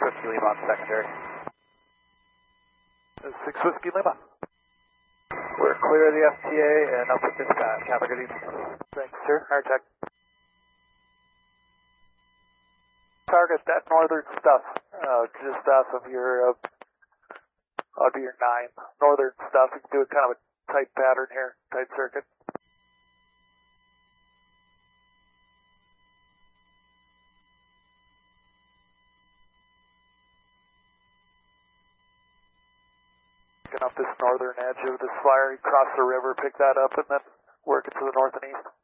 Whiskey Lima on secondary. 6 Whiskey Lima. We're clear of the FTA and up with dispatch. Have a good evening. Thanks, sir. Hard tech. Target that northern stuff, just off of your, ought to be your 9. Northern stuff. You can do a kind of a tight pattern here, tight circuit. Up this northern edge of this flyer, you cross the river, pick that up, and then work it to the north and east.